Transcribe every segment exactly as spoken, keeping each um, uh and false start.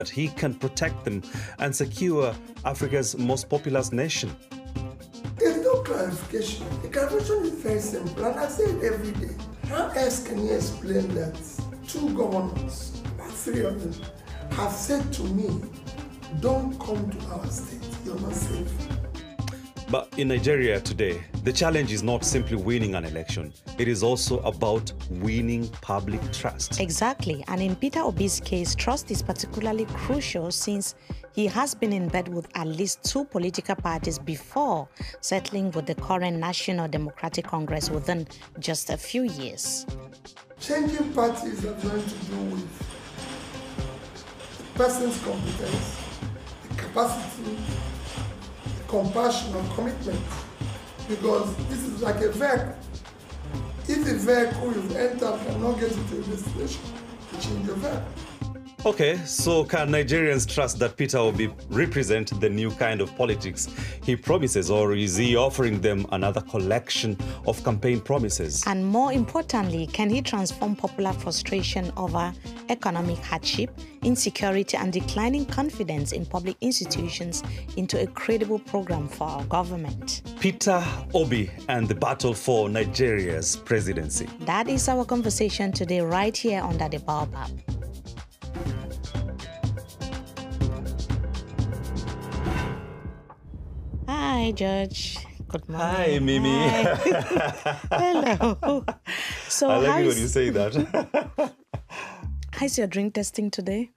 that he can protect them and secure Africa's most populous nation? There's no clarification. The clarification is very simple, and I say it every day. How else can you explain that two governors, about three of them, have said to me, don't come to our state, you're not safe. But in Nigeria today, the challenge is not simply winning an election. It is also about winning public trust. Exactly. And in Peter Obi's case, trust is particularly crucial since he has been in bed with at least two political parties before settling with the current National Democratic Congress within just a few years. Changing parties have nothing to do with the person's competence, the capacity, compassion or commitment, because this is like a vehicle. If the vehicle you've entered cannot get you to a destination, you change your vehicle. Okay, so can Nigerians trust that Peter Obi represent the new kind of politics he promises, or is he offering them another collection of campaign promises? And more importantly, can he transform popular frustration over economic hardship, insecurity, and declining confidence in public institutions into a credible program for our government? Peter Obi and the battle for Nigeria's presidency. That is our conversation today, right here under the Baobab. Hi, George. Good morning. Hi, Mimi. Hi. Hello. So, I like it how's, when you say that. how's your drink testing today?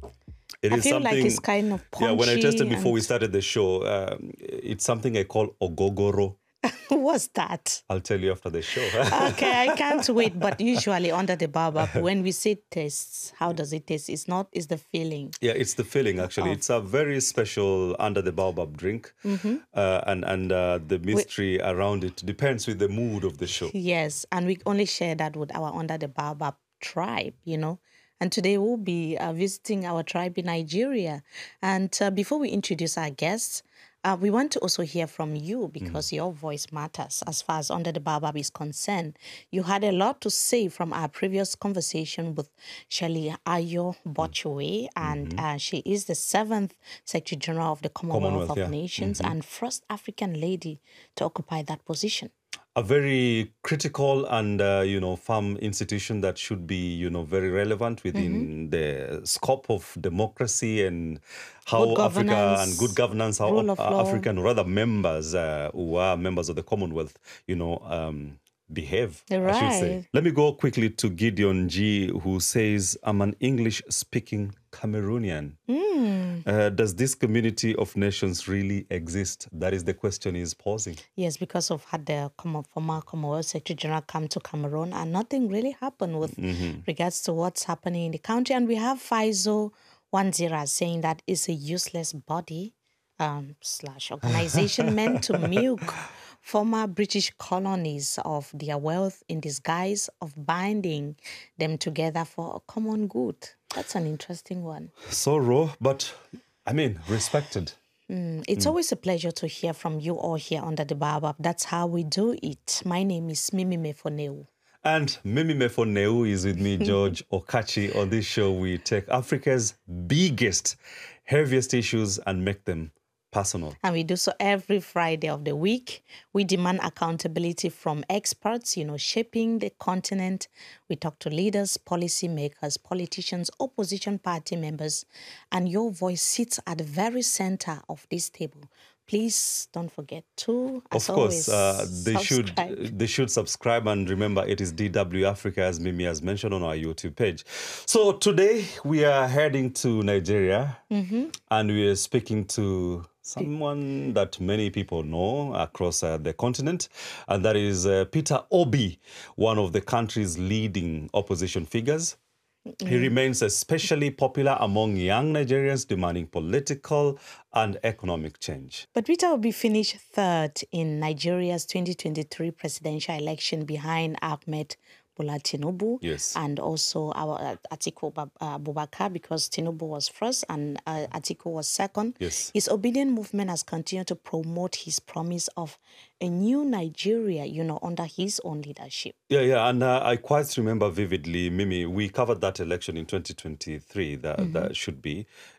It I is feel something, like it's kind of punchy. Yeah, when I tested before and... we started the show, um, it's something I call ogogoro. What's that? I'll tell you after the show. Okay, I can't wait. But usually under the Baobab, when we say tastes, how does it taste? It's not, it's the feeling. Yeah, it's the feeling, actually. Of... It's a very special under the Baobab drink. Mm-hmm. Uh, and and uh, the mystery we... around it depends with the mood of the show. Yes, and we only share that with our under the Baobab tribe, you know. And today we'll be uh, visiting our tribe in Nigeria. And uh, before we introduce our guests, Uh, we want to also hear from you because mm. your voice matters as far as Under the Baobab is concerned. You had a lot to say from our previous conversation with Shirley Ayo Botchway, and mm-hmm. uh, she is the seventh Secretary General of the Commonwealth, Commonwealth of yeah. Nations mm-hmm. and first African lady to occupy that position. A very critical and, uh, you know, firm institution that should be, you know, very relevant within mm-hmm. the scope of democracy and how Africa and good governance, how uh, African, rather members uh, who are members of the Commonwealth, you know, um, behave, right. I should say. Let me go quickly to Gideon G, who says, I'm an English-speaking Cameroonian. Mm. Uh, does this community of nations really exist? That is the question he's posing. Yes, because of had the former Commonwealth Secretary General come to Cameroon and nothing really happened with mm-hmm. regards to what's happening in the country. And we have Faizo Wanzira saying that it's a useless body um, slash organization meant to milk former British colonies of their wealth in disguise of binding them together for a common good. That's an interesting one. So raw, but I mean, respected. Mm, it's mm. always a pleasure to hear from you all here under the Baobab. That's how we do it. My name is Mimi Mefoneu. And Mimi Mefoneu is with me, George Okachi. On this show, we take Africa's biggest, heaviest issues and make them personal. And we do so every Friday of the week. We demand accountability from experts, you know, shaping the continent. We talk to leaders, policymakers, politicians, opposition party members, and your voice sits at the very center of this table. Please don't forget to, as of course, always, uh, they subscribe. should they should subscribe, and remember, it is D W Africa, as Mimi has mentioned, on our YouTube page. So today we are heading to Nigeria, mm-hmm. and we are speaking to someone that many people know across uh, the continent, and that is uh, Peter Obi, one of the country's leading opposition figures. Mm-hmm. He remains especially popular among young Nigerians demanding political and economic change. But Peter Obi finished third in Nigeria's twenty twenty-three presidential election behind Ahmed Bola Tinubu, yes. and also our uh, Atiku uh, Abubakar, because Tinubu was first and uh, Atiku was second. Yes. His obedient movement has continued to promote his promise of a new Nigeria, you know, under his own leadership. Yeah, yeah, and uh, I quite remember vividly, Mimi, we covered that election in twenty twenty-three, that, mm-hmm. that should be.